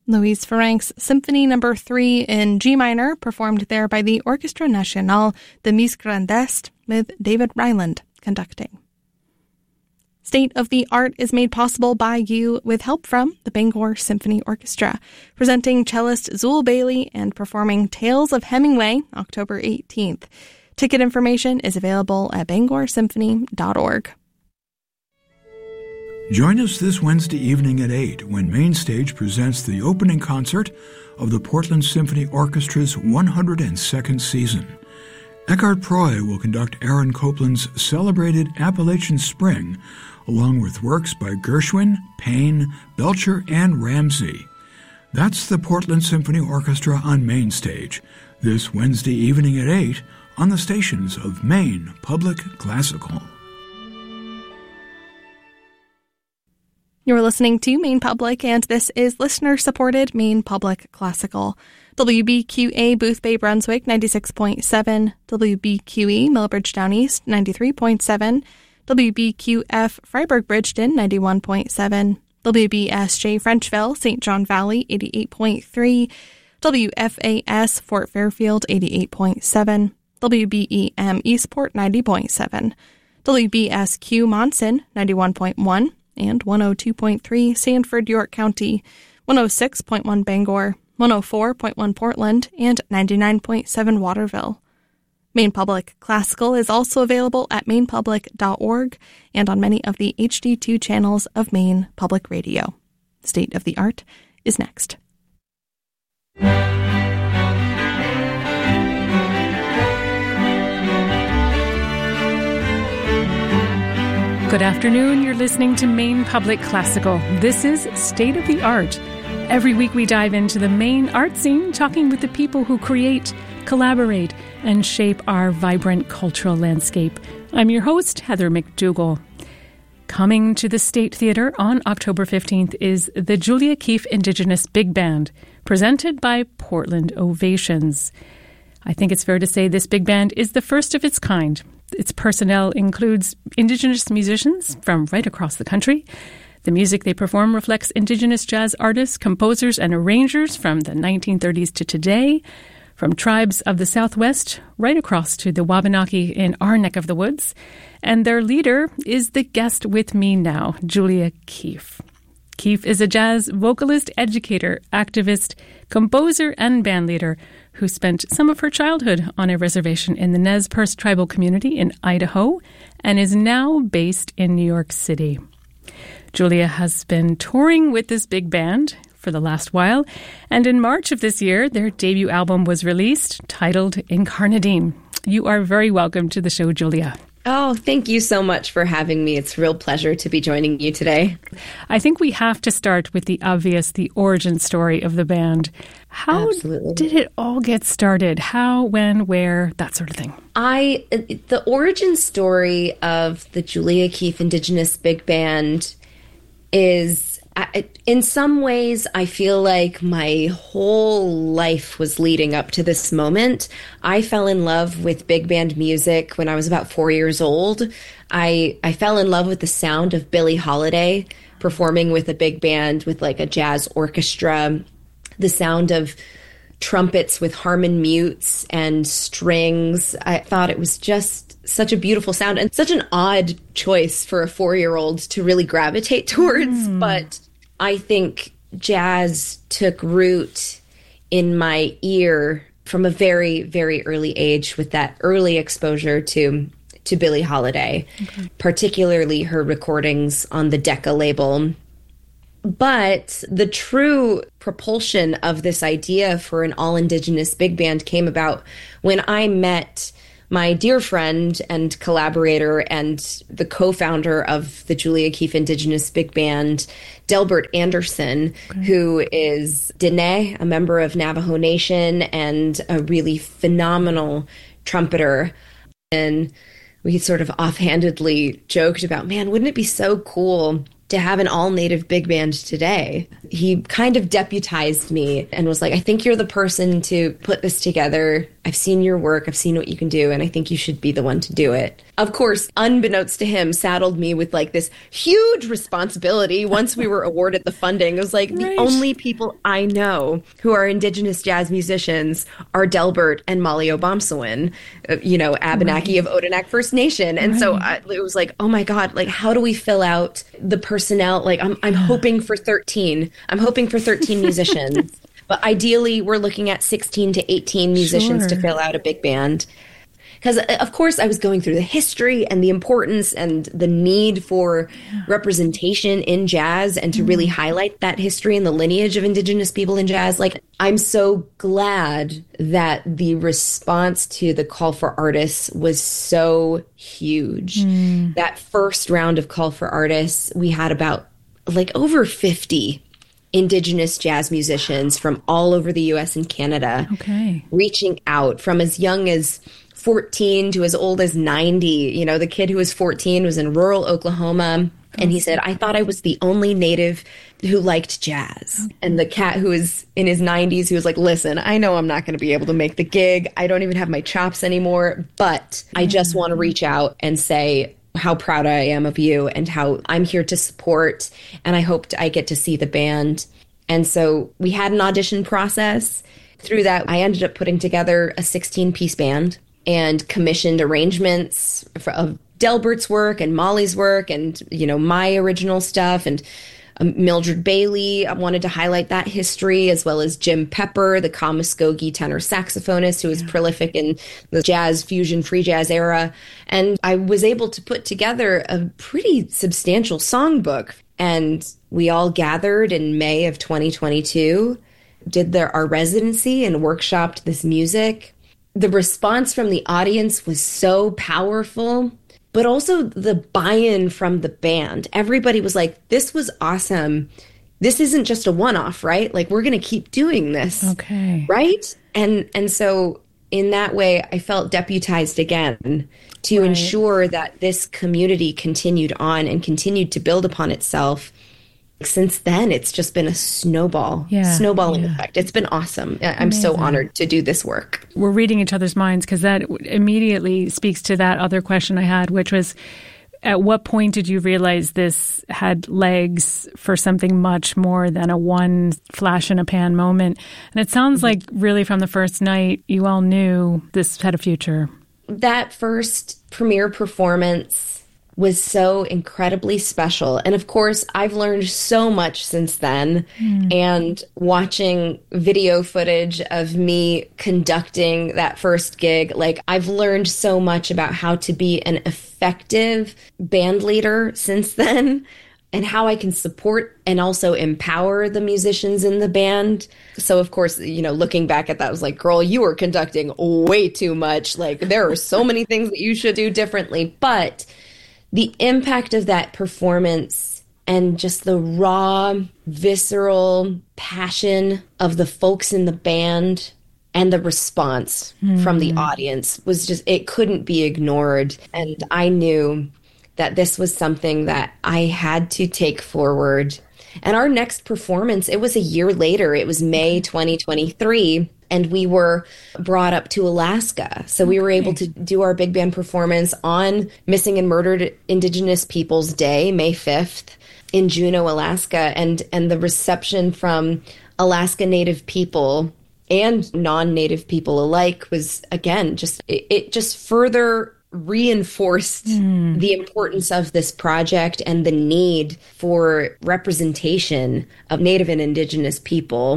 Louise Ferenc's Symphony No. 3 in G minor, performed there by the Orchestre Nationale de Musique Grand Est, with David Ryland conducting. State of the Art is made possible by you with help from the Bangor Symphony Orchestra, presenting cellist Zool Bailey and performing Tales of Hemingway October 18th. Ticket information is available at bangorsymphony.org. Join us this Wednesday evening at 8 when Mainstage presents the opening concert of the Portland Symphony Orchestra's 102nd season. Eckhart Proy will conduct Aaron Copland's celebrated Appalachian Spring, along with works by Gershwin, Payne, Belcher, and Ramsey. That's the Portland Symphony Orchestra on Mainstage, this Wednesday evening at 8 on the stations of Maine Public Classical. You're listening to Maine Public, and this is listener-supported Maine Public Classical. WBQA Booth Bay Brunswick 96.7, WBQE Millbridge Down East 93.7, WBQF Freiburg Bridgeton 91.7, WBSJ Frenchville St. John Valley 88.3, WFAS Fort Fairfield 88.7, WBEM Eastport 90.7, WBSQ Monson 91.1, and 102.3 Sanford, York County, 106.1 Bangor, 104.1 Portland, and 99.7 Waterville. Maine Public Classical is also available at mainepublic.org and on many of the HD2 channels of Maine Public Radio. State of the Art is next. Good afternoon. You're listening to Maine Public Classical. This is State of the Art. Every week we dive into the Maine art scene, talking with the people who create, collaborate, and shape our vibrant cultural landscape. I'm your host, Heather McDougall. Coming to the State Theatre on October 15th is the Julia Keefe Indigenous Big Band, presented by Portland Ovations. I think it's fair to say this big band is the first of its kind. Its personnel includes Indigenous musicians from right across the country. The music they perform reflects Indigenous jazz artists, composers, and arrangers from the 1930s to today, from tribes of the Southwest right across to the Wabanaki in our neck of the woods. And their leader is the guest with me now, Julia Keefe. Keefe is a jazz vocalist, educator, activist, composer, and bandleader who spent some of her childhood on a reservation in the Nez Perce tribal community in Idaho and is now based in New York City. Julia has been touring with this big band for the last while, and in March of this year, their debut album was released, titled Incarnadine. You are very welcome to the show, Julia. Oh, thank you so much for having me. It's a real pleasure to be joining you today. I think we have to start with the obvious, the origin story of the band. How did it all get started? How, when, where, that sort of thing? The origin story of the Julia Keefe Indigenous Big Band is, in some ways, I feel like my whole life was leading up to this moment. I fell in love with big band music when I was about 4 years old. I fell in love with the sound of Billie Holiday performing with a big band with like a jazz orchestra, the sound of trumpets with harmon mutes and strings. I thought it was just such a beautiful sound and such an odd choice for a 4-year-old to really gravitate towards. But I think jazz took root in my ear from a very, very early age with that early exposure to Billie Holiday, particularly her recordings on the Decca label. But the true propulsion of this idea for an all-Indigenous big band came about when I met my dear friend and collaborator and the co-founder of the Julia Keefe Indigenous Big Band, Delbert Anderson, who is Diné, a member of Navajo Nation, and a really phenomenal trumpeter. And we sort of offhandedly joked about, man, wouldn't it be so cool to have an all-native big band today? He kind of deputized me and was like, I think you're the person to put this together. I've seen your work. I've seen what you can do, and I think you should be the one to do it. Of course, unbeknownst to him, saddled me with like this huge responsibility once we were awarded the funding. It was like the only people I know who are Indigenous jazz musicians are Delbert and Molly Obomsawin, Abenaki of Odanak First Nation. And so it was like, oh my God, like how do we fill out the personnel? Like I'm hoping for 13. I'm hoping for 13 musicians. But ideally, we're looking at 16 to 18 musicians to fill out a big band. Because, of course, I was going through the history and the importance and the need for representation in jazz and to really highlight that history and the lineage of Indigenous people in jazz. Like, I'm so glad that the response to the call for artists was so huge. That first round of call for artists, we had about like over 50 Indigenous jazz musicians from all over the U.S. and Canada reaching out, from as young as 14 to as old as 90. You know, the kid who was 14 was in rural Oklahoma, and he said, I thought I was the only native who liked jazz. And the cat who was in his 90s, he was like, listen, I know I'm not going to be able to make the gig. I don't even have my chops anymore, but I just want to reach out and say how proud I am of you and how I'm here to support, and I hope I get to see the band. And so we had an audition process. Through that, I ended up putting together a 16-piece band and commissioned arrangements of Delbert's work and Molly's work and, my original stuff. And Mildred Bailey, I wanted to highlight that history, as well as Jim Pepper, the Kamuskogee tenor saxophonist who was prolific in the jazz, fusion, free jazz era. And I was able to put together a pretty substantial songbook. And we all gathered in May of 2022, did our residency and workshopped this music. The response from the audience was so powerful, but also the buy-in from the band. Everybody was like, this was awesome. This isn't just a one-off, right? Like, we're going to keep doing this. Okay. Right? And so in that way, I felt deputized again to ensure that this community continued on and continued to build upon itself. Since then, it's just been a snowballing effect. It's been awesome. I'm so honored to do this work. We're reading each other's minds, because that immediately speaks to that other question I had, which was, at what point did you realize this had legs for something much more than a one flash in a pan moment? And it sounds like really from the first night, you all knew this had a future. That first premiere performance was so incredibly special. And of course, I've learned so much since then. And watching video footage of me conducting that first gig, like, I've learned so much about how to be an effective band leader since then, and how I can support and also empower the musicians in the band. So of course, looking back at that, I was like, girl, you were conducting way too much. Like, there are so many things that you should do differently. But the impact of that performance and just the raw, visceral passion of the folks in the band and the response from the audience was just, it couldn't be ignored. And I knew that this was something that I had to take forward. And our next performance, it was a year later. It was May 2023. And we were brought up to Alaska. So we were able to do our big band performance on Missing and Murdered Indigenous Peoples Day, May 5th, in Juneau, Alaska. And the reception from Alaska Native people and non-Native people alike was, again, it just further reinforced the importance of this project and the need for representation of Native and Indigenous people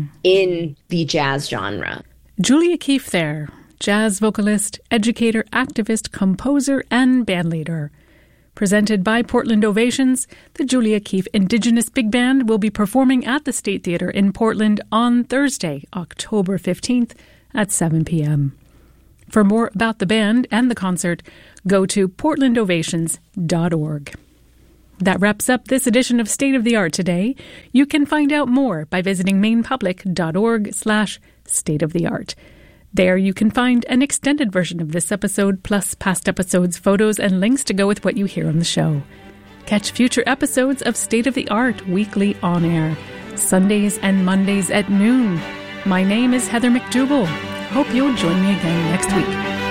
in the jazz genre. Julia Keefe there, jazz vocalist, educator, activist, composer, and bandleader. Presented by Portland Ovations, the Julia Keefe Indigenous Big Band will be performing at the State Theatre in Portland on Thursday, October 15th at 7 p.m. For more about the band and the concert, go to portlandovations.org. That wraps up this edition of State of the Art today. You can find out more by visiting mainpublic.org/stateoftheart. There you can find an extended version of this episode, plus past episodes, photos, and links to go with what you hear on the show. Catch future episodes of State of the Art weekly on air, Sundays and Mondays at noon. My name is Heather McDougall. hope you'll join me again next week.